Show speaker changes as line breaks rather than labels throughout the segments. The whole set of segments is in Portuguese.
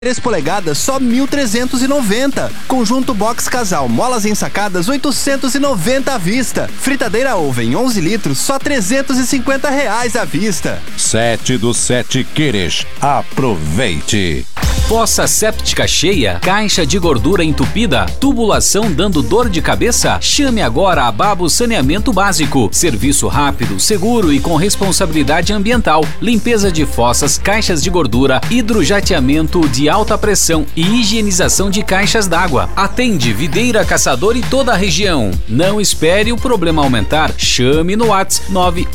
3 polegadas, só 1.390. Conjunto box casal, molas ensacadas, 890 à vista. Fritadeira oven, 11 litros, só R$350 à vista.
7 do 7 Queres. Aproveite!
Fossa séptica cheia, caixa de gordura entupida, tubulação dando dor de cabeça? Chame agora a Babos Saneamento Básico. Serviço rápido, seguro e com responsabilidade ambiental. Limpeza de fossas, caixas de gordura, hidrojateamento de alta pressão e higienização de caixas d'água. Atende Videira, Caçador e toda a região. Não espere o problema aumentar. Chame no WhatsApp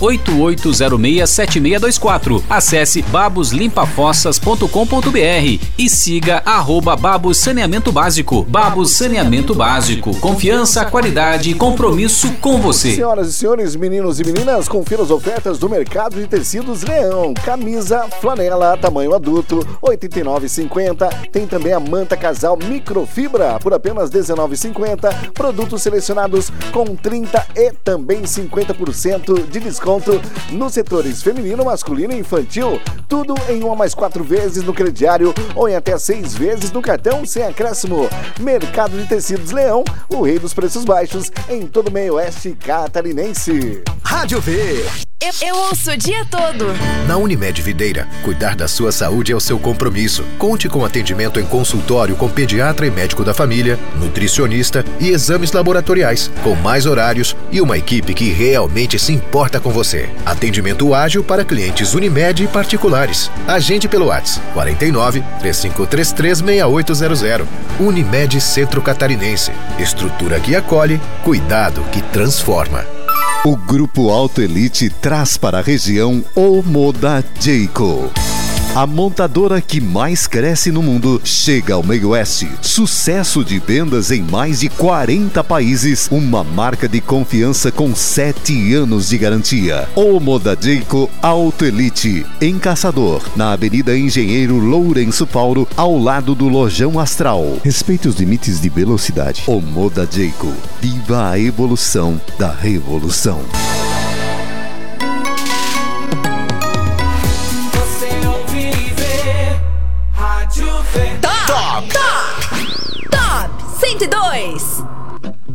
988067624. Acesse baboslimpafossas.com.br e siga @Babos Saneamento Básico. Babos Saneamento Básico. Confiança, qualidade e compromisso com você.
Senhoras e senhores, meninos e meninas, confira as ofertas do mercado de tecidos Leão. Camisa flanela, tamanho adulto, R$ 89,50. Tem também a manta casal microfibra por apenas R$ 19,50. Produtos selecionados com 30% e também 50% de desconto nos setores feminino, masculino e infantil. Tudo em 1 mais 4 vezes no crediário ou em até 6 vezes no cartão sem acréscimo. Mercado de Tecidos Leão, o rei dos preços baixos em todo o meio oeste catarinense.
Rádio V.
Eu ouço o dia todo.
Na Unimed Videira, cuidar da sua saúde é o seu compromisso. Conte com atendimento em consultório com pediatra e médico da família, nutricionista e exames laboratoriais, com mais horários e uma equipe que realmente se importa com você. Atendimento ágil para clientes Unimed e particulares. Agende pelo WhatsApp 49 3533 6800. Unimed Centro Catarinense. Estrutura que acolhe, cuidado que transforma.
O Grupo Auto Elite traz para a região o Moda Jayco. A montadora que mais cresce no mundo chega ao meio oeste. Sucesso de vendas em mais de 40 países. Uma marca de confiança com 7 anos de garantia. O Moda Jayco Auto Elite, em Caçador, na Avenida Engenheiro Lourenço Paulo, ao lado do Lojão Astral. Respeite os limites de velocidade. O Moda Jayco. Viva a evolução da revolução.